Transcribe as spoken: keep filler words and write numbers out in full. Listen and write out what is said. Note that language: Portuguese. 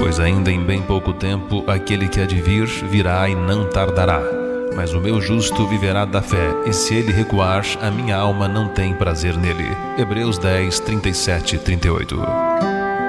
Pois ainda em bem pouco tempo aquele que há de vir virá e não tardará. Mas o meu justo viverá da fé, e se ele recuar, a minha alma não tem prazer nele. Hebreus dez, trinta e sete e trinta e oito.